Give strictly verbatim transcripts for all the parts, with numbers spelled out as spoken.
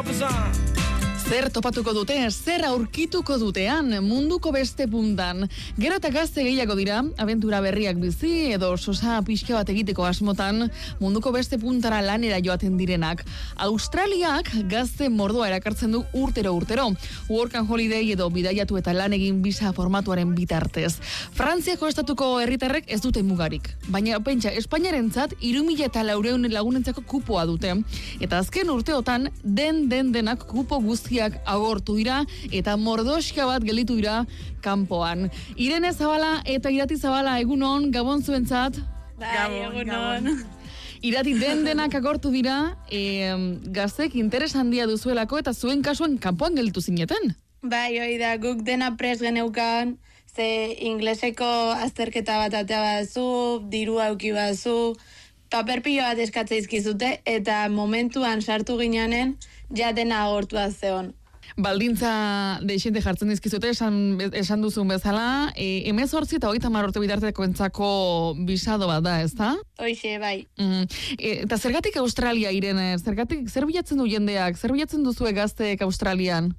job is on. Zer topatuko dute, zer aurkituko dutean, munduko beste puntan. Gero eta gazte gehiago dira, abentura berriak bizi edo sosa pixka bat egiteko asmotan, munduko beste puntara lanera joaten direnak. Australiak gazte mordoa erakartzen du urtero-urtero. Work and holiday edo bidaiatu eta lan egin bisa formatuaren bitartez. Frantziako estatuko herritarrek ez dute mugarik. Baina, pentsa, Espainiarentzat hiru mila eta laurehun lagunentzako kupoa dute. Eta azken urteotan, den den denak kupo guztiak agortu dira eta mordoxka bat gelditu dira kanpoan. Irene Zabala eta Irati Zabala, egunon, gabon zuentzat. Bai, egunon. Irati den denak agortu dira, e, gaztek interes handia duzuelako eta zuen kasuan kanpoan gelditu zineten. Bai, hoi da, guk dena pres geneukan, ze ingleseko azterketa bat atea bazu, diru auki bazu, paper pilo bat eskatzea izkizute, eta momentuan sartu gineanen, ja dena agortua zeon. Baldintza deixente jartzen dizkizute, esan, esan duzun bezala, e, emezortzi eta hogeita hamar urte bitarteko entzako bisado bat da, ez da? Hoixe, bai. Mm, e, eta zergatik Australia, Irene? Zergatik, zer bilatzen du jendeak? Zer bilatzen duzue gazteek Australian?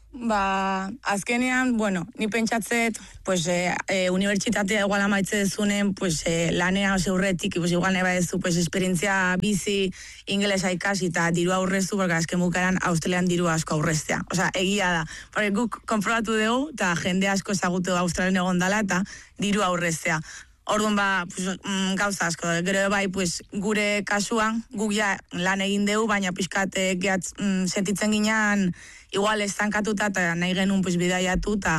Ba, azkenean, bueno, ni pentsatzet, pues, eh, eh, unibertsitatea igual amaitze dezunen, pues, eh, lanea zeurretik, pues, igual neba dezu, pues, esperientzia bizi ingelesa ikasi eta diru aurreztu, porque azken bukaran Australian diru asko aurreztea. Osa, egia da. Porque guk konprobatu dugu, eta jende asko ezagutu Australian egon dala, eta diru aurreztea. Orduan ba, pues, mm, gauza asko, gero bai, pues, gure kasuan, guk ja lan egin dugu, baina pixkate gehatz mm, sentitzen ginean, igual estankatuta eta nahi genuen pues, bidaiatu eta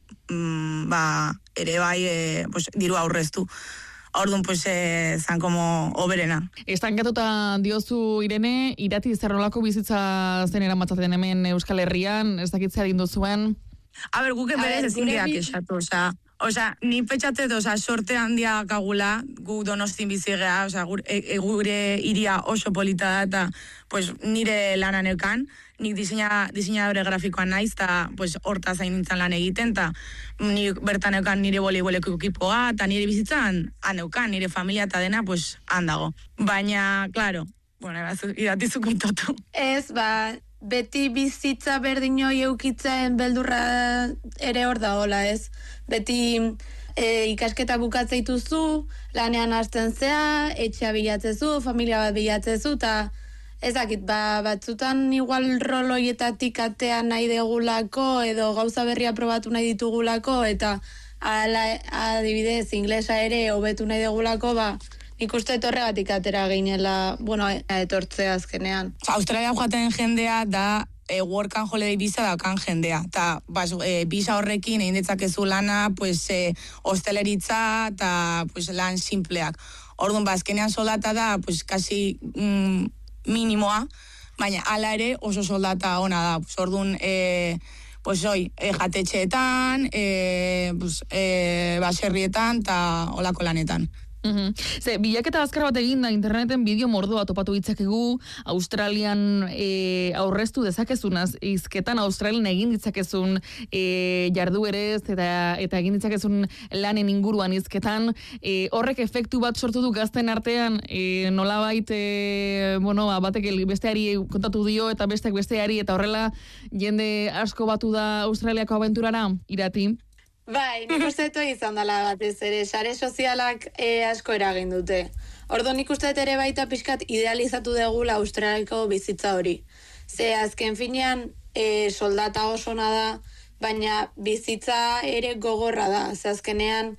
mm, ba, ere bai e, pues, diru aurreztu. Orduan, pues, eh, zan como oberena. Estankatuta diozu, Irene, Irati zerrolako bizitza zen eramatzaten hemen Euskal Herrian, ez dakitzea dindu zuen? A ber, guken berez ezin geak esatu, oza, Osa, ni petxatet, osa, sorte handia kagula, gu Donostin bizigea, osa, gure, e, gure iria oso polita da, eta, pues, nire lanan eukan, nik diseina, diseinadore grafikoan naiz, eta, pues, horta zain nintzen lan egiten, eta ni bertan eukan nire voleiboleko ekipoa, eta nire bizitzan, han eukan, nire familia eta dena, pues, handago. Baina, klaro, bueno, idatizu kontatu. Ez, ba, beti bizitza berdinoi eukitzen beldurra ere hor da, hola, ez? Beti e, ikasketa bukatzea ituzu, lanean hasten zea, etxea bilatzezu, familia bat bilatzezu, eta ezakit, ba, batzutan igual roloietatik atea nahi degulako, edo gauza berria probatu nahi ditugulako, eta ala, adibidez, inglesa ere hobetu nahi degulako, ba, nik uste etorregatik atera ginela, bueno, etortzea azkenean. Australia joaten jendea da e, work and holiday visa daukan jendea. Ta, bas, e, visa horrekin egin ditzakezu lana, pues, e, hosteleritza eta pues, lan simpleak. Orduan, ba, azkenean soldata da, pues, kasi mm, minimoa, baina hala ere oso soldata ona da. Pues, orduan, e, pues, oi, e, jatetxeetan, e, pues, e, baserrietan eta olako lanetan. Uhum. Ze, bilaketa azkar bat egin da interneten bideo mordoa topatu ditzakegu Australian e, aurreztu dezakezunaz izketan Australian egin ditzakezun e, jarduerez eta, eta egin ditzakezun lanen inguruan izketan e, horrek efektu bat sortu du gazten artean e, nolabait e, bueno, batek besteari kontatu dio eta besteak besteari eta horrela jende asko batu da Australiako abenturara, Irati? Bai, nik uste eto izan dela batez ere, sare sozialak e, asko eragin dute. Ordo nik uste ere baita pixkat idealizatu degula Australiako bizitza hori. Ze azken finean e, soldata oso da, baina bizitza ere gogorra da. Ze azkenean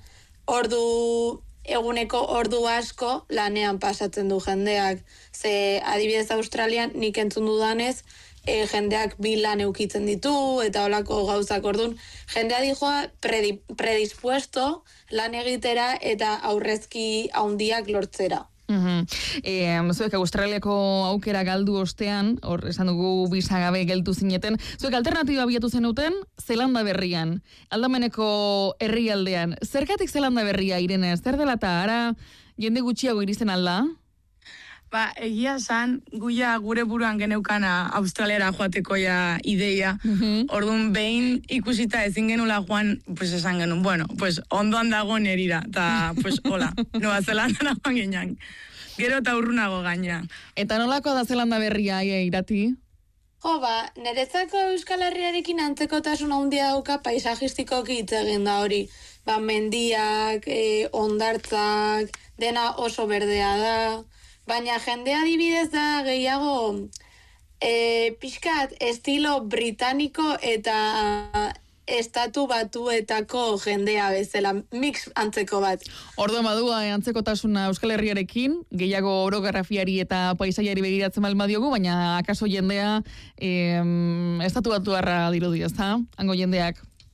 ordu, eguneko ordu asko lanean pasatzen du jendeak. Ze adibidez Australian nik entzun dudanez, E, jendeak bi lan eukitzen ditu eta holako gauzak ordun. Jendea dijoa predi, predispuesto lan egitera eta aurrezki handiak lortzera. Uh-huh. E, zuek Australiako aukera galdu ostean, hor esan dugu bisagabe geltu zineten, zuek alternatiba biatu zenuten Zelanda berrian, aldameneko herrialdean. Zergatik Zelanda berria, Irene? Zer dela eta ara jende gutxiago iristen alda? Ba, egia san, guia gure buruan geneukana Australiara joateko ja ideia. Uh-huh. Orduan behin ikusita ezin genula joan, pues esan genuen, bueno, pues ondoan dago nerira, eta pues hola, Nueva Zelanda joan ginean. Gero eta urrunago gaina. Eta nolako da Zelanda berria, e, Irati? Jo, ba, niretzako Euskal Herriarekin antzekotasun handia dauka paisajistikoki hitz egin da hori. Ba, mendiak, e, ondartzak, dena oso berdea da. Baina jendea adibidez da gehiago e, pixkat estilo britaniko eta estatu batuetako jendea bezala, mix antzeko bat. Orduan badua antzekotasuna Euskal Herriarekin, gehiago orografiari eta paisaiari begiratzen balma diogu, baina akaso jendea em, estatu batuarra dirudi, ezta? Hango jendeak.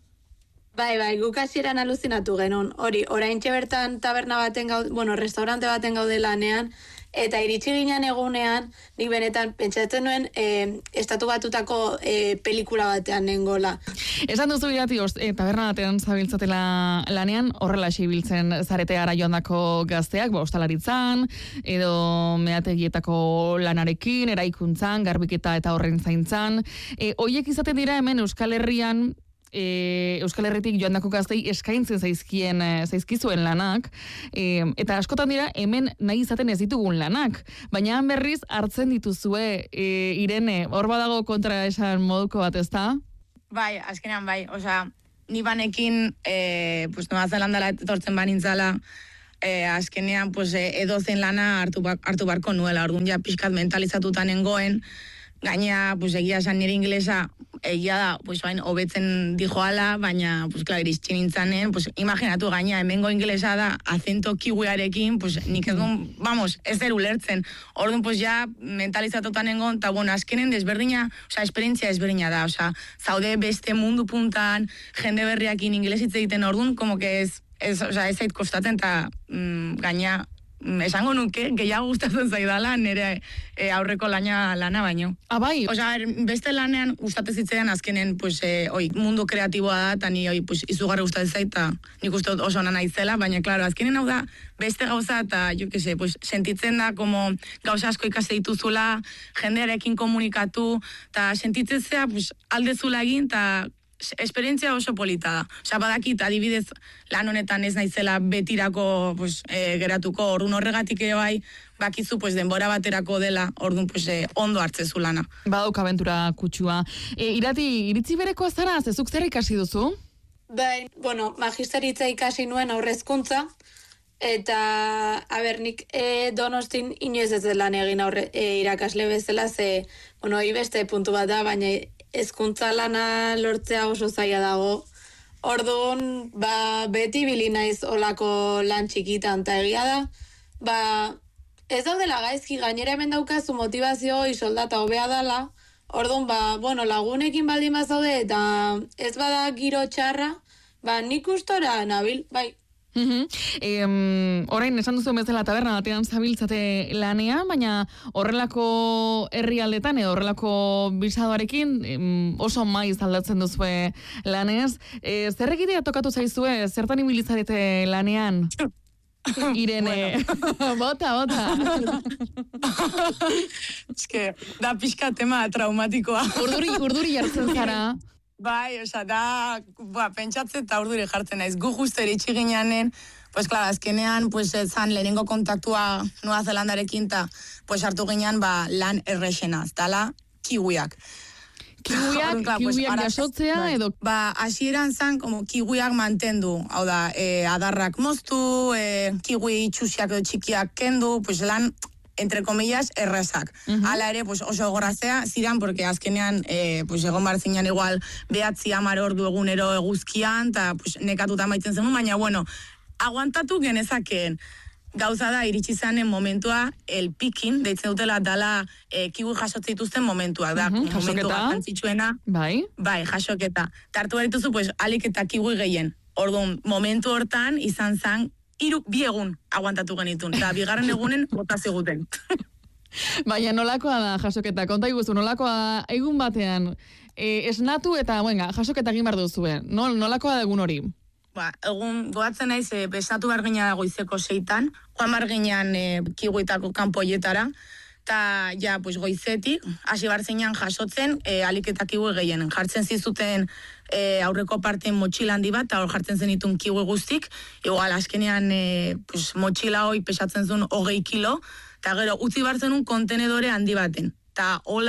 Bai, bai, guk hasieran aluzinatu genuen. Hori, oraintxe bertan taberna baten gaude, bueno, restaurante baten gaude lanean, eta iritsi ginen egunean, nik benetan pentsatzen nuen e, estatu batutako e, pelikula batean nengola. Esan duzu irati, e, taberna batean zabiltzatela lanean, horrela ibiltzen zarete ara joandako gazteak, ba, ostalaritzan, edo meategietako lanarekin, eraikuntzan, garbiketa eta horren zaintzan. E, Oiek izaten dira hemen Euskal Herrian, E, Euskal Herritik joandako gaztei eskaintzen zaizkien zaizkizuen lanak, e, eta askotan dira hemen nahi izaten ez ditugun lanak, baina han berriz hartzen dituzue, e, Irene, hor badago kontra esan moduko bat, ezta? Bai, azkenean bai, osea, ni banekin, e, pues, Nueva Zelandara etortzen banintzala, e, azkenean, pues, edozen lana hartu, hartu barko nuela, orduan ja pixkat mentalizatuta nengoen, gaina, pues, egia esan nire inglesa, egia da, pues, bain, hobetzen dijoala, baina, pues, klar, iritsi nintzanen, pues, imaginatu gaina, hemengo inglesa da, acento kiwiarekin, pues, nik ez duen, vamos, ez der ulertzen. Orduan, pues, ja, mentalizatutan nengon, eta, bueno, azkenen desberdina, oza, esperientzia desberdina da, oza, zaude beste mundu puntan, jende berriakin ingeles hitz egiten, orduan, como que ez, ez, oza, ez zait kostaten, eta mm, gaina, esango nuke, gehiago gustatzen zaidala nire e, aurreko lana, lana baino. Ah, bai? Osa, beste lanean gustatzen zitzaidan azkenen, pues, e, oi, mundu kreatiboa da, eta ni, oi, pues, izugarri gustatzen zait, eta nik uste oso ona naizela, baina, klaro, azkenen hau da, beste gauza, eta, jo que se, pues, sentitzen da, como gauza asko ikase dituzula, jendearekin komunikatu, eta sentitzen zea, pues, aldezula egin, eta esperientzia oso polita da. Osa, badakit, adibidez, lan honetan ez naizela betirako pues, e, geratuko, orduan horregatik ere bai, bakizu pues, denbora baterako dela, orduan pues, e, ondo hartzezu lana. Badauk abentura kutsua. E, irati, iritzi bereko azara, zezuk zer ikasi duzu? Bai, bueno, magisteritza ikasi nuen aurrezkuntza, eta, aber, nik e, Donostin inoiz ez lan egin aurre, e, irakasle bezala, ze, bueno, beste puntu bat da, baina hezkuntza lana lortzea oso zaila dago. Orduan, ba, beti bili naiz olako lan txikitan, eta egia da, ba, ez daudela gaizki, gainera hemen daukazu motivazio isoldata hobea dala, orduan, ba, bueno, lagunekin baldin bazaude, eta ez bada giro txarra, ba, nik ustora nabil, bai. Uh-huh. E, um, orain, esan duzu bezala taberna batean zabiltzate lanean, baina horrelako herrialdetan edo horrelako bisadoarekin um, oso maiz aldatzen duzue lanez. E, zer egitea tokatu zaizue? Zertan ibilizarete lanean? Irene, bota, bota. Ez que, da pixka tema traumatikoa. Urduri, urduri jartzen zara. Bai, oza, da, ba, pentsatzen eta urduri jartzen naiz. Gu justu eritxi gineanen, pues, klar, azkenean, pues, zan lehenengo kontaktua Nueva Zelandarekin, eta, pues, hartu ginean, ba, lan errexena, dala, kiwiak. Kiwiak, Klar, kiwiak pues, jasotzea, bai. edo... Ba, hasieran zan, como, kiwiak mantendu, hau da, e, adarrak moztu, e, kiwi txusiak edo txikiak kendu, pues, lan, entre comillas, errazak. Uh-huh. Hala ere, pues, oso gogorrazea zidan, porque azkenean, eh, pues, egon barzinan igual, behatzi amar ordu egunero eguzkian, eta pues, nekatuta maitzen zen, baina, bueno, aguantatu genezakeen. Gauza da, iritsi zanen momentua, el pikin, deitzen dutela, dala eh, kiwi jasotzen dituzten momentuak, da, uh-huh. momentu garrantzitsuena. Bai? Bai, jasoketa. Tartu barituzu, pues, alik eta kiwi gehien. Orduan, momentu hortan, izan zan, Iruk bi egun aguantatu genitun, eta bigarren egunen bota ziguten. Baina nolakoa da jasoketa, konta iguzu, nolakoa da egun batean, e, esnatu eta, venga, jasoketa egin behar duzue, Nol, nolakoa da egun hori? Ba, egun goatzen naiz, e, besatu behar gina goizeko seitan, joan behar ginean e, kiwitako kanpoietara, eta, ja, pues, goizetik, hasi barzenean jasotzen, e, alik eta kiwi gehien. Jartzen zizuten e, aurreko parten motxila handi bat, eta hor jartzen zenitun kiwi guztik, igual, azkenean, e, pues, motxila hoi pesatzen zuen hogei kilo, eta gero, utzi bartzen un kontenedore handi baten. Eta hola,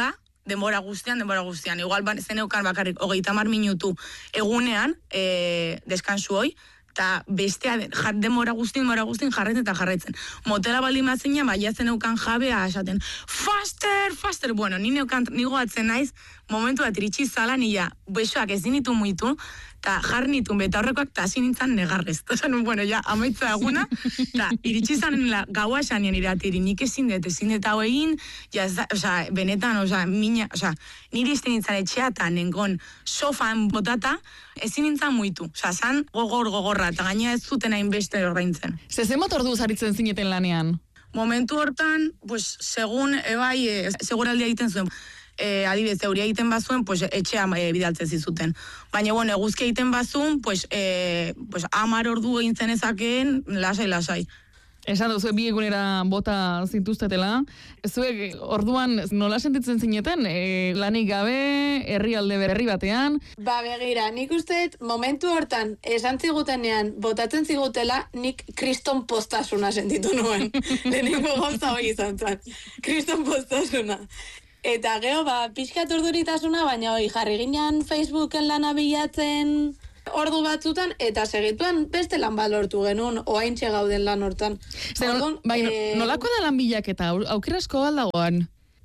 denbora guztian, denbora guztian. Igual ba, zeneukan bakarrik hogeita hamar minutu egunean, e, deskansu hoi, eta bestea denbora guztien, denbora guztien jarretzen eta jarretzen. Motela baldin mazina, baina zeneukan jabea esaten, faster, faster, bueno, ni neukan, nigo atzen naiz, momentu bat iritsi zala, nila, besoak ezin ditu muitu, eta jarri nituen beta horrekoak, eta hasi nintzen negarrez. Eta bueno, ja, amaitza eguna, eta iritsi zanen gaua esanien iratiri, nik ezin dut, ezin dut hau egin, ja, oza, benetan, oza, mina, oza, niri izten nintzen etxea, eta nengon sofan botata, ezin nintzen muitu. Oza, zan gogor gogorra, eta gaina ez zuten hain beste ordaintzen. Zezen bat ordu zaritzen zineten lanean? Momentu hortan, pues, segun, ebai, e, seguraldia egiten zuen, E, adibidez, euria egiten bazuen, pues, etxea e, bidaltzen zizuten. Baina, bueno, eguzki egiten bazuen, pues, e, pues, amar ordu egin zenezakeen, lasai, lasai. Esan duzu, bi egunera bota zintuztetela. Zuek, orduan, nola sentitzen zineten? E, lanik gabe, herrialde berri batean? Ba, begira, nik usteet, momentu hortan, esan zigutenean, botatzen zigutela, nik kriston postasuna sentitu nuen. Lehenengo gauza hori izan zen. Kriston postasuna. Eta geho, ba, pixkat urduritasuna, baina hoi jarri ginean Facebooken lana bilatzen ordu batzutan, eta segituan beste lan balortu genuen, oaintxe gauden lan hortan. Zer, Ordon, bai, e... nolako da lan bilaketa, aukerasko baldagoan?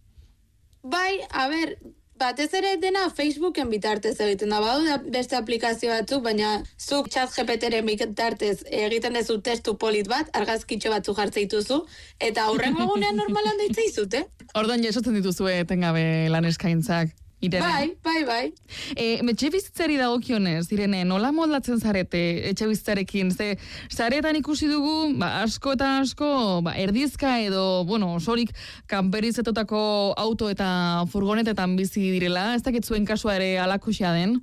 Bai, a ber, batez ere dena Facebooken bitartez egiten da, badu beste aplikazio batzuk, baina zuk chat G P T-ren bitartez egiten dezu testu polit bat, argazkitxo batzu jartzen dituzu, eta aurrengo egunean normalan deitzei zute. Orduan jasotzen dituzue etengabe lan eskaintzak. Irene. Bai, bai, bai. E, etxe bizitzari dagokionez, Irene, nola moldatzen zarete etxe bizitzarekin? Ze, zaretan ikusi dugu, ba, asko eta asko, ba, erdizka edo, bueno, sorik kanperizetotako auto eta furgonetetan bizi direla, ez dakit zuen kasua ere alakusia den?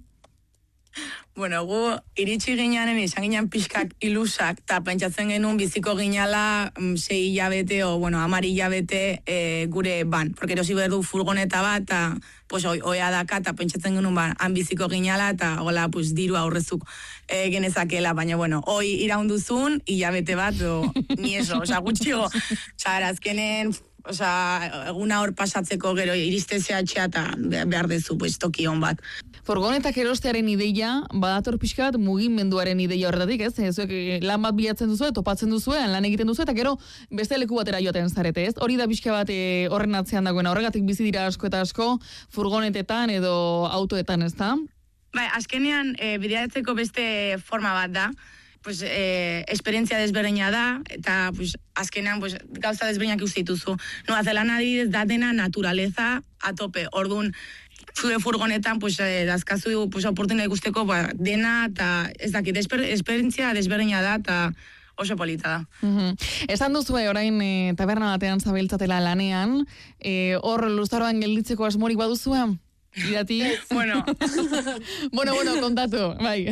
Bueno, gu iritsi ginean, izan ginean pixkak ilusak, eta pentsatzen genuen biziko ginala sei hilabete, o, bueno, amari hilabete e, gure ban. Porque erosi behar du furgoneta bat, eta pues, oia daka, eta pentsatzen genuen ban, han biziko ginala, eta hola, pues, diru aurrezuk e, genezakela, baina, bueno, hoi iraunduzun, hilabete bat, o, ni eso, oza, gutxio, oza, azkenen, oza, eguna hor pasatzeko gero iristezea txea eta behar dezu, pues, toki hon bat. Furgonetak erostearen ideia, badator pixkat mugimenduaren ideia horretatik, ez? Zuek lan bat bilatzen duzu, topatzen duzu, lan egiten duzu, eta gero beste leku batera joaten zarete, ez? Hori da pixka bat e, horren atzean dagoena, horregatik bizi dira asko eta asko furgonetetan edo autoetan, ez da? Bai, azkenean e, bideatzeko beste forma bat da, pues, eh, esperientzia desberdina da, eta pues, azkenean pues, gauza desberdinak ikustituzu. Noa Zelanda adibidez da dena naturaleza a tope, orduan, zure furgonetan, pues, eh, dazkazu pues, oportunidad ikusteko ba, dena, eta ez dakit, esper, esperientzia desberdina da, eta oso polita da. Uh-huh. Esan duzu, orain e, taberna batean zabiltzatela lanean, e, hor luzaroan gelditzeko asmorik baduzua? Irati? bueno. bueno, bueno, kontatu, bai.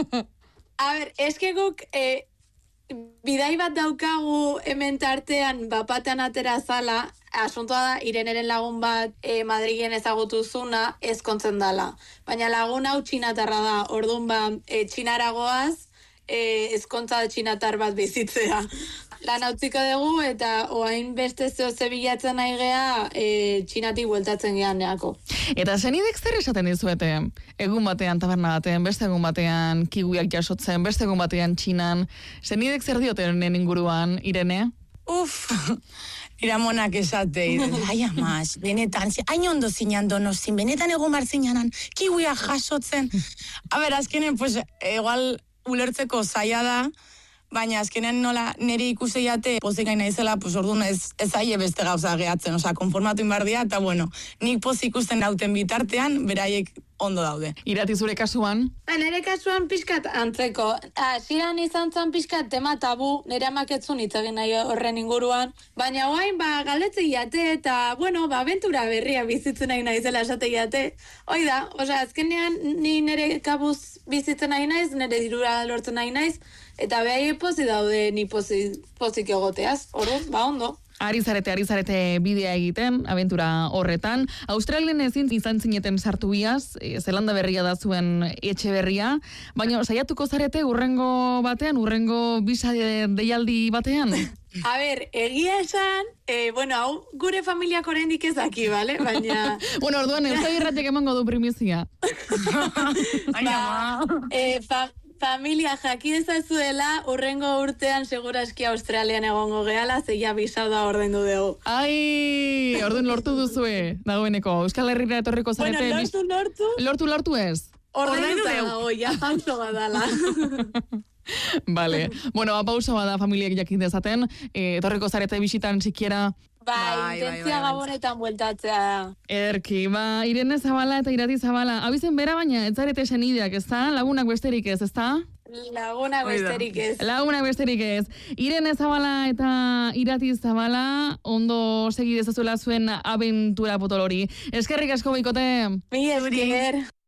A ber, eske guk e, bidai bat daukagu hemen tartean bapatean atera zala, asuntoa da, Ireneren lagun bat e, Madrilen ezagutu zuna ezkontzen dala. Baina lagun hau txinatarra da, orduan ba, e, txinaragoaz, e, ezkontza txinatar bat bizitzea. Lan hautziko dugu eta oain beste zeo zebilatzen nahi geha e, txinatik bueltatzen gehan neako. Eta zenidek zer esaten dizuete? Egun batean taberna batean, beste egun batean kiguiak jasotzen, beste egun batean txinan. Zenidek zer dioten inguruan, Irene? Uf, iramonak esate. Ai, amaz, benetan, hain ondo zinan donosin, benetan egon marzinanan, kiguiak jasotzen. A ber, azkenen, pues, igual ulertzeko zaila da, baina azkenean nola niri ikuseiate pozik gaina izela, pues orduan ez, ez aie beste gauza gehatzen, osea, konformatu inbardia, eta bueno, nik pozik ikusten dauten bitartean, beraiek ondo daude. Irati zure kasuan? Ba, nire kasuan pixkat antzeko. Hasieran izan zen pixkat tema tabu, nire amaketzun hitz egin nahi horren inguruan, baina oain, ba, galetzei jate, eta, bueno, ba, aventura berria bizitzen nahi naizela esate jate. Hoi da, osea, azkenean ni nire kabuz bizitzen nahi naiz, nire dirura lortzen nahi naiz, eta behai pozi daude ni pozi, pozik egoteaz, orduan, ba, ondo. Ari zarete, ari zarete bidea egiten, aventura horretan. Australian ezin izan zineten sartu biaz, e, Zelanda berria da zuen etxe berria, baina saiatuko zarete urrengo batean, urrengo bisa de, deialdi batean? A ber, egia esan, eh, bueno, hau gure familiak oraindik ez daki, bale? Baina... Bueno, orduan, Euskadi Irratiak emango du primizia. Ai, ama. eh, fa, familia jaki ezazuela, urrengo urtean seguraski Australian egongo gehala, zeia bisau da ordaindu dugu. Ai, orduan lortu duzue, dagoeneko. Euskal Herrira etorriko zarete... Bueno, lortu, lortu. Lortu, lortu ez? Ordaindu dago, ja, pauso badala. Vale. Bueno, pausa bada familiak jakin dezaten, eh, etorriko zarete bisitan sikiera... Bai, Bai, intentzia bai, bai, gabonetan bueltatzea. Erki, ba, Irene Zabala eta Irati Zabala. Abizen bera baina, ez zarete senideak, ez da? Lagunak besterik ez, ez da? Lagunak besterik ez. Lagunak besterik ez. Irene Zabala eta Irati Zabala ondo segi dezazuela zuen abentura potolori. Eskerrik asko bikote. Mi esker.